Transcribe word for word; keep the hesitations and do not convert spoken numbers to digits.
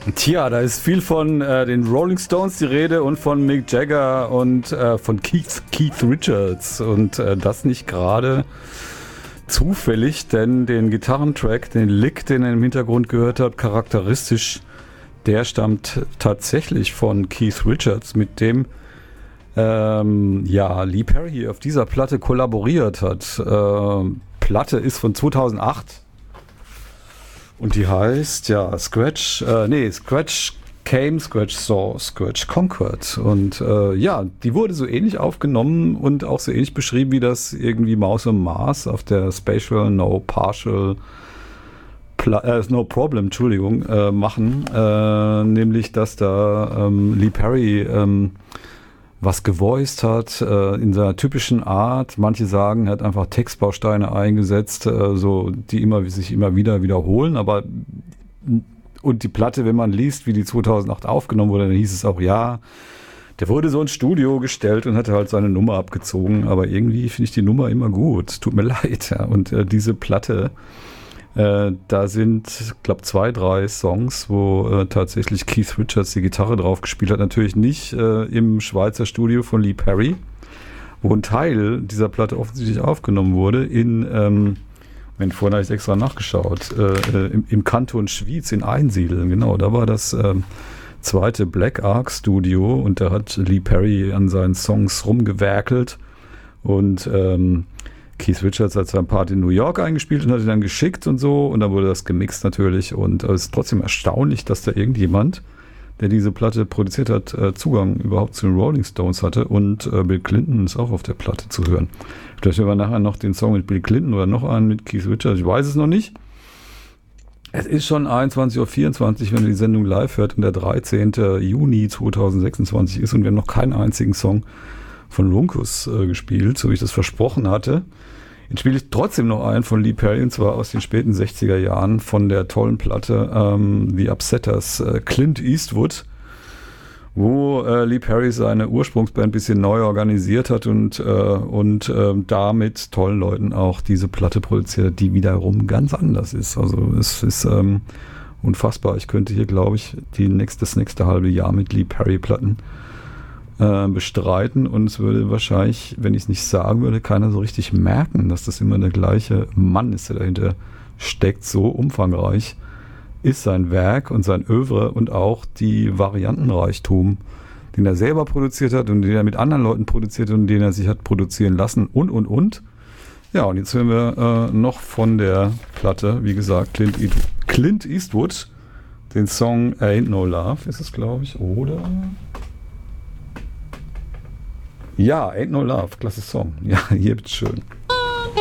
Tja, da ist viel von äh, den Rolling Stones die Rede und von Mick Jagger und äh, von Keith, Keith Richards. Und äh, das nicht gerade zufällig, denn den Gitarrentrack, den Lick, den ihr im Hintergrund gehört habt, charakteristisch, der stammt tatsächlich von Keith Richards, mit dem ähm, ja, Lee Perry auf dieser Platte kollaboriert hat. Äh, Platte ist von zweitausendacht. Und die heißt, ja, Scratch, äh, nee, Scratch Came, Scratch Saw, Scratch Conquered. Und äh, ja, die wurde so ähnlich aufgenommen und auch so ähnlich beschrieben, wie das irgendwie Maus und Mars auf der Spatial No Partial Pla- äh, No Problem, Entschuldigung, äh, machen. Äh, nämlich, dass da ähm, Lee Perry ähm, was gevoiced hat, äh, in seiner typischen Art. Manche sagen, er hat einfach Textbausteine eingesetzt, äh, so, die immer, sich immer wieder wiederholen, aber und die Platte, wenn man liest, wie die zweitausendacht aufgenommen wurde, dann hieß es auch, ja, der wurde so ins Studio gestellt und hatte halt seine Nummer abgezogen, aber irgendwie finde ich die Nummer immer gut. Tut mir leid, ja. Und äh, diese Platte, Äh, da sind, glaube zwei, drei Songs, wo äh, tatsächlich Keith Richards die Gitarre drauf gespielt hat. Natürlich nicht äh, im Schweizer Studio von Lee Perry, wo ein Teil dieser Platte offensichtlich aufgenommen wurde in, ähm, Moment, vorhin habe ich extra nachgeschaut, äh, im, im Kanton Schwyz in Einsiedeln, genau, da war das äh, zweite Black Ark Studio und da hat Lee Perry an seinen Songs rumgewerkelt und ähm, Keith Richards hat seinen Part in New York eingespielt und hat ihn dann geschickt und so und dann wurde das gemixt natürlich und es ist trotzdem erstaunlich, dass da irgendjemand, der diese Platte produziert hat, äh, Zugang überhaupt zu den Rolling Stones hatte und äh, Bill Clinton ist auch auf der Platte zu hören. Vielleicht hören wir nachher noch den Song mit Bill Clinton oder noch einen mit Keith Richards, ich weiß es noch nicht. Es ist schon einundzwanzig Uhr vierundzwanzig, wenn ihr die Sendung live hört und der dreizehnten Juni zweitausendsechsundzwanzig ist und wir haben noch keinen einzigen Song von Runkus äh, gespielt, so wie ich das versprochen hatte. Jetzt spiele ich trotzdem noch einen von Lee Perry, und zwar aus den späten sechziger Jahren von der tollen Platte ähm, The Upsetters, äh, Clint Eastwood, wo äh, Lee Perry seine Ursprungsband ein bisschen neu organisiert hat und, äh, und äh, da mit tollen Leuten auch diese Platte produziert hat, die wiederum ganz anders ist. Also es ist ähm, unfassbar. Ich könnte hier, glaube ich, die nächste, das nächste halbe Jahr mit Lee Perry Platten bestreiten und es würde wahrscheinlich, wenn ich es nicht sagen würde, keiner so richtig merken, dass das immer der gleiche Mann ist, der dahinter steckt. So umfangreich ist sein Werk und sein Œuvre und auch die Variantenreichtum, den er selber produziert hat und den er mit anderen Leuten produziert und den er sich hat produzieren lassen und, und, und. Ja, und jetzt hören wir äh, noch von der Platte, wie gesagt, Clint, e- Clint Eastwood, den Song Ain't No Love ist es, glaube ich, oder... Ja, Ain't No Love, klasse Song. Ja, hier bitteschön.